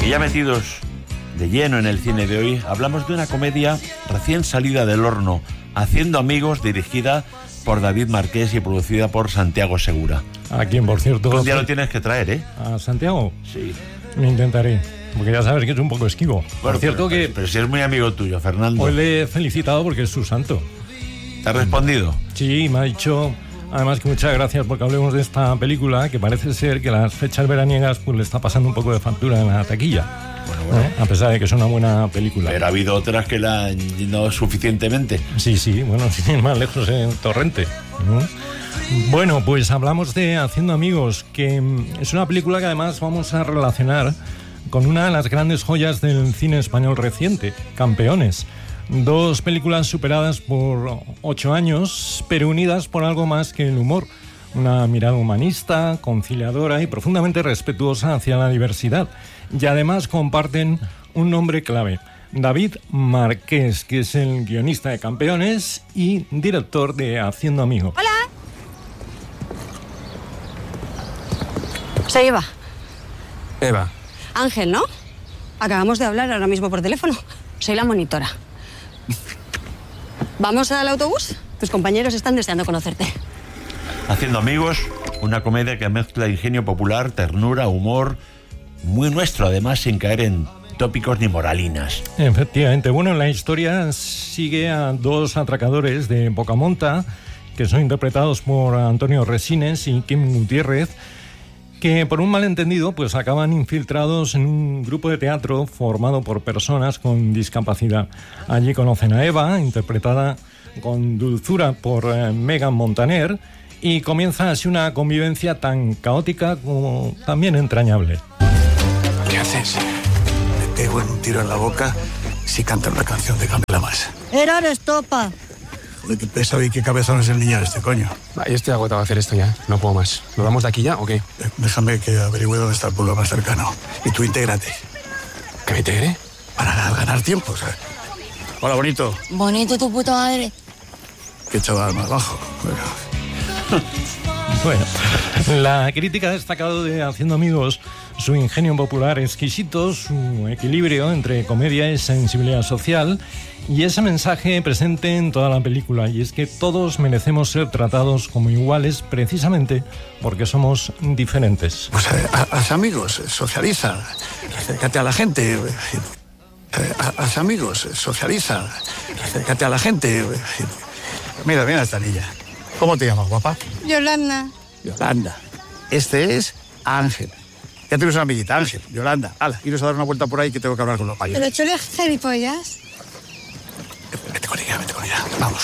ya metidos de lleno en el cine de hoy, hablamos de una comedia recién salida del horno, Haciendo amigos, dirigida por David Marqués y producida por Santiago Segura. A quien, por cierto... Un día lo tienes que traer, ¿eh? ¿A Santiago? Sí. Me intentaré, porque ya sabes que es un poco esquivo. Bueno, por cierto pero si es muy amigo tuyo, Fernando. Hoy le he felicitado porque es su santo. ¿Te ha respondido? Sí, me ha dicho... Además que muchas gracias porque hablemos de esta película, que parece ser que las fechas veraniegas pues le está pasando un poco de factura en la taquilla. Bueno. A pesar de que es una buena película. Pero ha habido otras que la han llenado suficientemente. Sí, bueno, sin ir más lejos en Torrente. Bueno, pues hablamos de Haciendo amigos, que es una película que además vamos a relacionar con una de las grandes joyas del cine español reciente, Campeones. 2 películas superadas por 8 años, pero unidas por algo más que el humor. Una mirada humanista, conciliadora y profundamente respetuosa hacia la diversidad. Y además comparten un nombre clave, David Marqués, que es el guionista de Campeones y director de Haciendo amigos. ¡Hola! Soy Eva. Eva. Ángel, ¿no? Acabamos de hablar ahora mismo por teléfono. Soy la monitora. ¿Vamos al autobús? Tus compañeros están deseando conocerte. Haciendo amigos, una comedia que mezcla ingenio popular, ternura, humor, muy nuestro además, sin caer en tópicos ni moralinas. Efectivamente. Bueno, la historia sigue a 2 atracadores de Bocamonta, que son interpretados por Antonio Resines y Kim Gutiérrez, que por un malentendido pues acaban infiltrados en un grupo de teatro formado por personas con discapacidad. Allí conocen a Eva, interpretada con dulzura por Megan Montaner, y comienza así una convivencia tan caótica como también entrañable. ¿Qué haces? Me pego en un tiro en la boca si cantan una canción de Camela Más. Era estopa. Joder, qué pesado y qué cabezón es el niño este, coño. Yo estoy agotado a hacer esto ya. No puedo más. ¿Nos vamos de aquí ya o qué? Déjame que averigüe dónde está el pueblo más cercano. Y tú intégrate. ¿Que me integre? Para ganar tiempo, ¿sabes? Hola, bonito. Bonito tu puta madre. Qué chaval más bajo. Bueno, la crítica ha destacado de Haciendo amigos su ingenio popular exquisito, su equilibrio entre comedia y sensibilidad social y ese mensaje presente en toda la película, y es que todos merecemos ser tratados como iguales precisamente porque somos diferentes. Pues haz amigos, socializa, acércate a la gente. Haz amigos, socializa, acércate a la gente. Mira esta niña. ¿Cómo te llamas, guapa? Yolanda. Yolanda. Este es Ángel. Ya tienes una amiguita, Ángel. Yolanda. Hala, iros a dar una vuelta por ahí que tengo que hablar con los mayores. Pero tú eres gilipollas. Vete con ella. Vamos.